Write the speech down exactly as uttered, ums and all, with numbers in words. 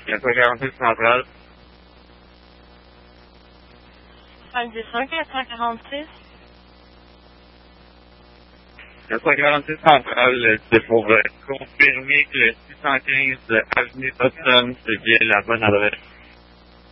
quatre cent quarante-six centrale. soixante-dix-un quatre cent quarante-six. quatre cent quarante-six centrale, c'est pour euh, confirmer que le six cent quinze avenue Hudson, c'est bien la bonne adresse.